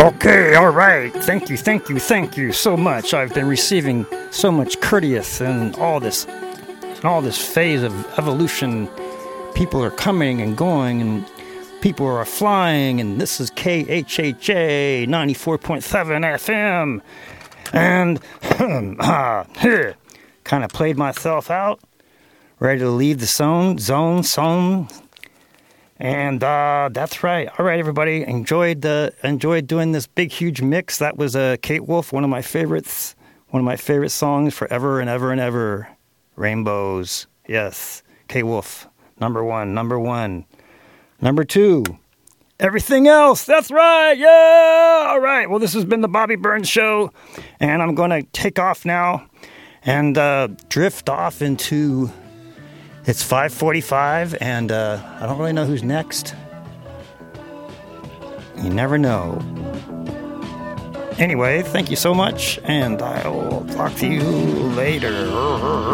Okay, all right. Thank you so much. I've been receiving so much courteous and all this phase of evolution. People are coming and going, and people are flying, and this is KHHA 94.7 FM. And kind of played myself out, ready to leave the zone. And that's right. All right, everybody. Enjoyed doing this big, huge mix. That was Kate Wolf, one of my favorites. One of my favorite songs forever and ever and ever. Rainbows. Yes. Kate Wolf. Number one. Number two. Everything else. That's right. Yeah. All right. Well, this has been the Bobby Burns Show. And I'm going to take off now and drift off into... It's 5:45, and I don't really know who's next. You never know. Anyway, thank you so much, and I will talk to you later.